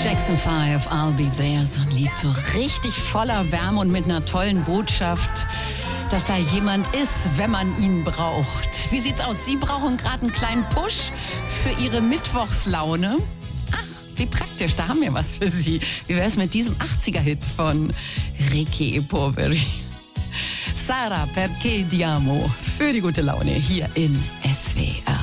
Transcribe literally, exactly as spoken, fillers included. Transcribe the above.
Jackson fünf, I'll Be There, so ein Lied so richtig voller Wärme und mit einer tollen Botschaft, dass da jemand ist, wenn man ihn braucht. Wie sieht's aus? Sie brauchen gerade einen kleinen Push für Ihre Mittwochslaune. Ach, wie praktisch, da haben wir was für Sie. Wie wär's mit diesem achtziger-Hit von Ricky Poveri? Sarah, perché diamo für die gute Laune hier in S W R.